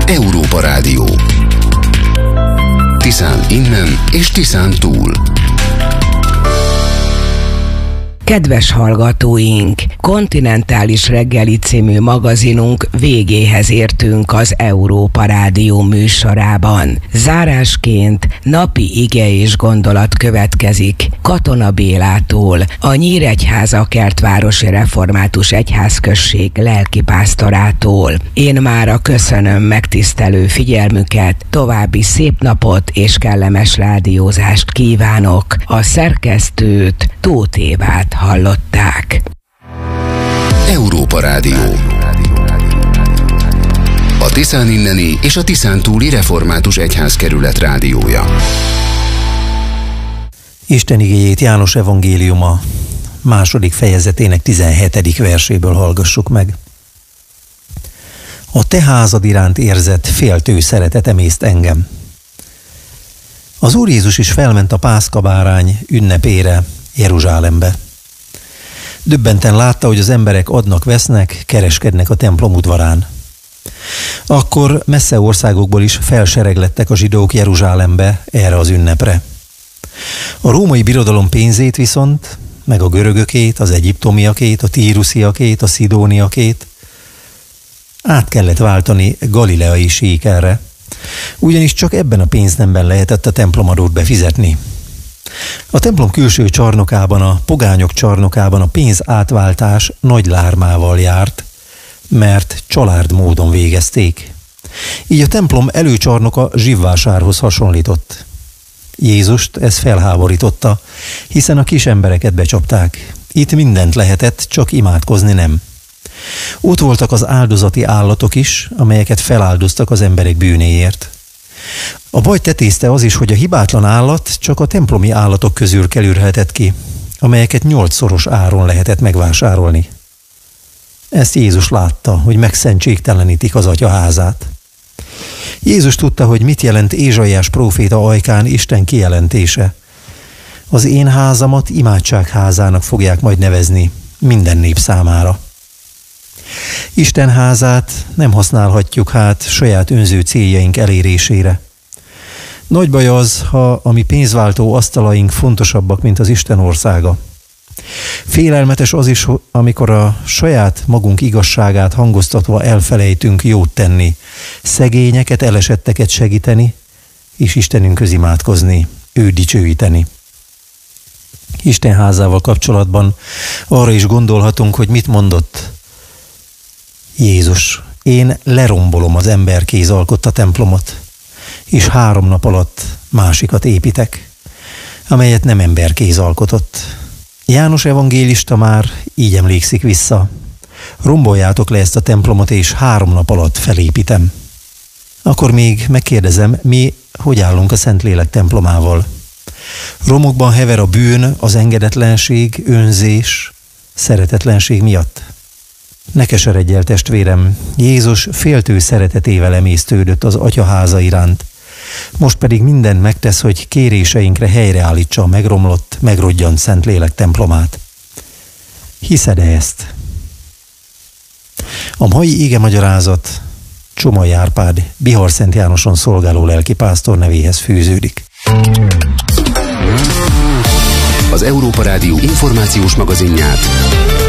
Európa Rádió. Tiszán innen és Tiszán túl. Kedves hallgatóink, Kontinentális reggeli című magazinunk végéhez értünk az Európa Rádió műsorában. Zárásként napi ige és gondolat következik Katona Bélától, a Nyíregyháza Kertvárosi Református Egyházközség lelkipásztorától. Én mára köszönöm megtisztelő figyelmüket, további szép napot és kellemes rádiózást kívánok. A szerkesztőt, Tóth Évát hallották. Európa Rádió. A Tiszán inneni és a Tiszán túli Református Egyházkerület rádiója. Isten igéjét János evangéliuma második fejezetének 17. verséből hallgassuk meg. A te házad iránt érzett féltő szeretet emészt engem. Az Úr Jézus is felment a Pászkabárány ünnepére Jeruzsálembe. Döbbenten látta, hogy az emberek adnak-vesznek, kereskednek a templom udvarán. Akkor messze országokból is felsereglettek a zsidók Jeruzsálembe erre az ünnepre. A római birodalom pénzét viszont, meg a görögökét, az egyiptomiakét, a tírusziakét, a szidóniakét át kellett váltani galileai síkerre, ugyanis csak ebben a pénznemben lehetett a templomadót befizetni. A templom külső csarnokában, a pogányok csarnokában a pénz átváltás nagy lármával járt, mert család módon végezték. Így a templom előcsarnoka zsivvásárhoz hasonlított. Jézust ez felháborította, hiszen a kis embereket becsapták. Itt mindent lehetett, csak imádkozni nem. Ott voltak az áldozati állatok is, amelyeket feláldoztak az emberek bűnéért. A bajt tetézte az is, hogy a hibátlan állat csak a templomi állatok közül kerülhetett ki, amelyeket 8-szoros áron lehetett megvásárolni. Ezt Jézus látta, hogy megszentségtelenítik az Atya házát. Jézus tudta, hogy mit jelent Ézsaiás próféta ajkán Isten kijelentése. Az én házamat imádságházának fogják majd nevezni minden nép számára. Isten házát nem használhatjuk hát saját önző céljaink elérésére. Nagy baj az, ha a mi pénzváltó asztalaink fontosabbak, mint az Isten országa. Félelmetes az is, amikor a saját magunk igazságát hangoztatva elfelejtünk jót tenni, szegényeket, elesetteket segíteni, és Istenünkhöz imádkozni, őt dicsőíteni. Isten házával kapcsolatban arra is gondolhatunk, hogy mit mondott Jézus. Én lerombolom az emberkéz alkotta templomot, és 3 nap alatt másikat építek, amelyet nem emberkéz alkotott. János evangélista már így emlékszik vissza. Romboljátok le ezt a templomot, és 3 nap alatt felépítem. Akkor még megkérdezem, mi hogy állunk a Szentlélek templomával? Romokban hever a bűn, az engedetlenség, önzés, szeretetlenség miatt. Ne keseredj el, testvérem, Jézus féltő szeretetével emésztődött az Atya háza iránt. Most pedig mindent megtesz, hogy kéréseinkre helyreállítsa a megromlott, megrodjant Szentlélek templomát. Hiszed-e ezt? A mai igemagyarázat Csomai Árpád Bihar-Szent Jánoson szolgáló lelkipásztor nevéhez fűződik. Az Európa Rádió információs magazinját